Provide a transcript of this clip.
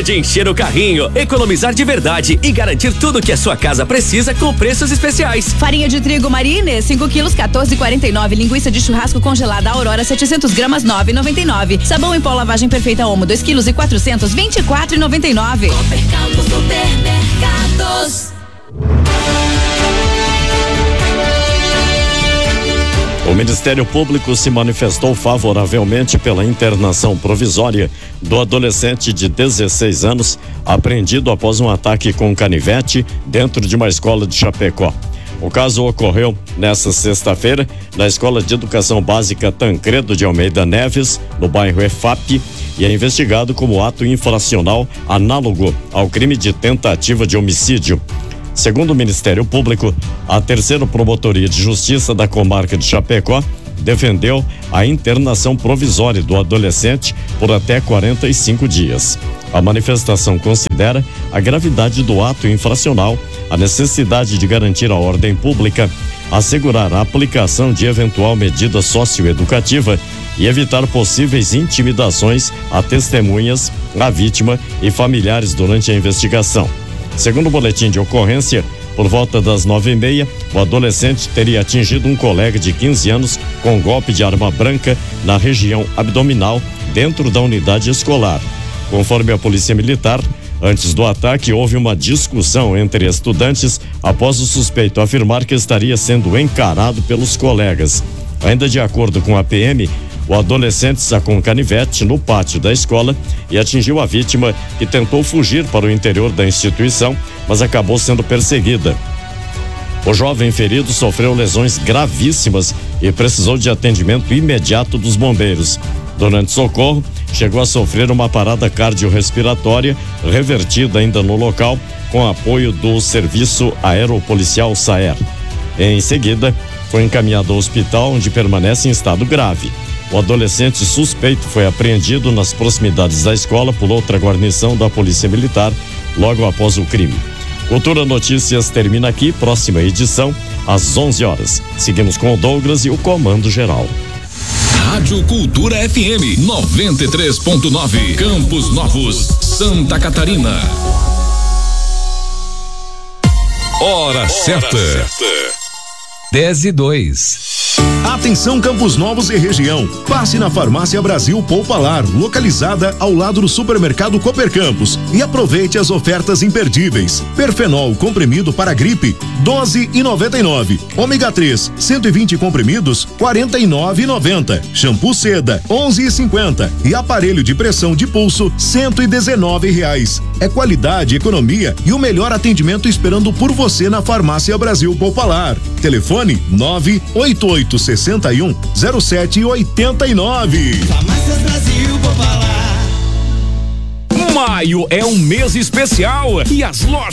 dia de encher o carrinho, economizar de verdade e garantir tudo que a sua casa precisa com preços especiais. Farinha de trigo Marine, 5 quilos, 14,49. Linguiça de churrasco congelada Aurora, 700 gramas, 9,99. Sabão em pó lavagem perfeita Omo, 2 quilos e 400, 24,99. Supermercados, supermercados. O Ministério Público se manifestou favoravelmente pela internação provisória do adolescente de 16 anos apreendido após um ataque com canivete dentro de uma escola de Chapecó. O caso ocorreu nesta sexta-feira na Escola de Educação Básica Tancredo de Almeida Neves, no bairro EFAP, e é investigado como ato infracional análogo ao crime de tentativa de homicídio. Segundo o Ministério Público, a terceira Promotoria de Justiça da comarca de Chapecó defendeu a internação provisória do adolescente por até 45 dias. A manifestação considera a gravidade do ato infracional, a necessidade de garantir a ordem pública, assegurar a aplicação de eventual medida socioeducativa e evitar possíveis intimidações a testemunhas, a vítima e familiares durante a investigação. Segundo o boletim de ocorrência, por volta das 9h30, o adolescente teria atingido um colega de 15 anos com um golpe de arma branca na região abdominal dentro da unidade escolar. Conforme a Polícia Militar, antes do ataque houve uma discussão entre estudantes após o suspeito afirmar que estaria sendo encarado pelos colegas. Ainda de acordo com a PM, o adolescente sacou um canivete no pátio da escola e atingiu a vítima, que tentou fugir para o interior da instituição, mas acabou sendo perseguida. O jovem ferido sofreu lesões gravíssimas e precisou de atendimento imediato dos bombeiros. Durante socorro, chegou a sofrer uma parada cardiorrespiratória, revertida ainda no local, com apoio do Serviço Aeropolicial SAER. Em seguida, foi encaminhado ao hospital, onde permanece em estado grave. O adolescente suspeito foi apreendido nas proximidades da escola por outra guarnição da Polícia Militar logo após o crime. Cultura Notícias termina aqui, próxima edição às 11 horas. Seguimos com o Douglas e o Comando Geral. Rádio Cultura FM 93.9, Campos Novos, Santa Catarina. Hora certa. 10:02. Atenção, Campos Novos e região. Passe na Farmácia Brasil Poupalar, localizada ao lado do supermercado Cooper Campos, e aproveite as ofertas imperdíveis. Perfenol comprimido para gripe, 12,99. Ômega 3, 120 comprimidos, 49,90. Shampoo Seda, 11,50. E aparelho de pressão de pulso, R$119. É qualidade, economia e o melhor atendimento esperando por você na Farmácia Brasil Poupalar. Telefone 988610789. Farmácias Brasil Poupalar. Maio é um mês especial e as lojas